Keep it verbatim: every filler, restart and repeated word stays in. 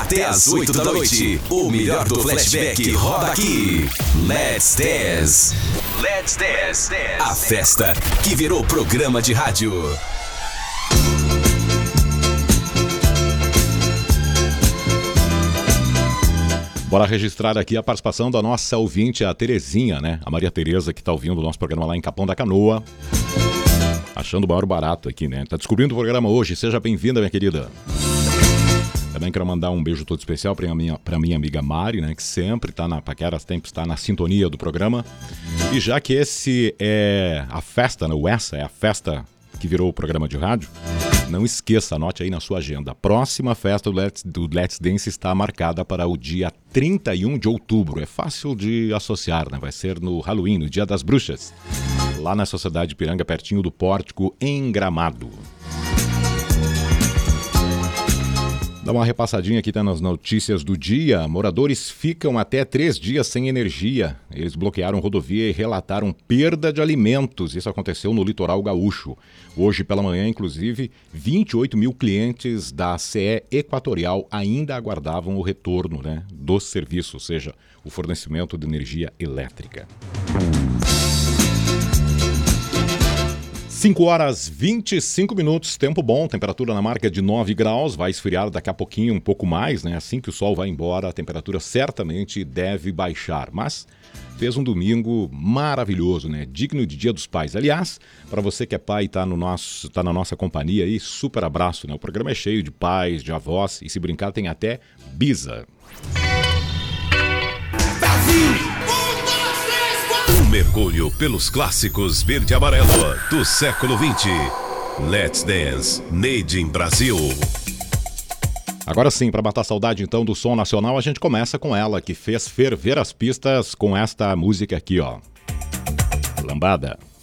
Até às oito da noite, o melhor do flashback roda aqui. Let's Dance. Let's Dance. A festa que virou programa de rádio. Bora registrar aqui a participação da nossa ouvinte, a Terezinha, né? A Maria Tereza, que tá ouvindo o nosso programa lá em Capão da Canoa. Achando o maior barato aqui, né? Tá descobrindo o programa hoje. Seja bem-vinda, minha querida. Também quero mandar um beijo todo especial pra minha, pra minha amiga Mari, né? Que sempre tá na Paqueras Tempos, tá na sintonia do programa. E já que esse é a festa, né? O essa é a festa que virou o programa de rádio, não esqueça, anote aí na sua agenda. A próxima festa do Let's, do Let's Dance está marcada para o dia trinta e um de outubro. É fácil de associar, né? Vai ser no Halloween, no Dia das Bruxas, lá na Sociedade Piranga, pertinho do Pórtico, em Gramado. Dá uma repassadinha aqui, tá nas notícias do dia. Moradores ficam até três dias sem energia. Eles bloquearam rodovia e relataram perda de alimentos. Isso aconteceu no litoral gaúcho. Hoje pela manhã, inclusive, vinte e oito mil clientes da C E Equatorial ainda aguardavam o retorno, né, do serviço, ou seja, o fornecimento de energia elétrica. cinco horas e vinte e cinco minutos, tempo bom, temperatura na marca de nove graus, vai esfriar daqui a pouquinho um pouco mais, né? Assim que o sol vai embora, a temperatura certamente deve baixar, mas fez um domingo maravilhoso, né? Digno de Dia dos Pais. Aliás, para você que é pai e tá, no nosso, tá na nossa companhia aí, super abraço, né? O programa é cheio de pais, de avós e se brincar tem até bisa. Brasil! Um mergulho pelos clássicos verde e amarelo do século vinte. Let's Dance, Made in Brasil. Agora sim, para matar a saudade então do som nacional, a gente começa com ela, que fez ferver as pistas com esta música aqui, ó. Lambada.